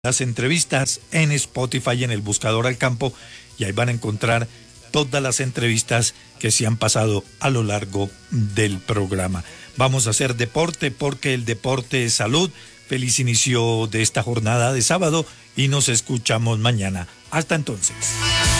las entrevistas en Spotify y en el buscador al campo, y ahí van a encontrar todas las entrevistas que se han pasado a lo largo del programa. Vamos a hacer deporte porque el deporte es salud. Feliz inicio de esta jornada de sábado y nos escuchamos mañana. Hasta entonces.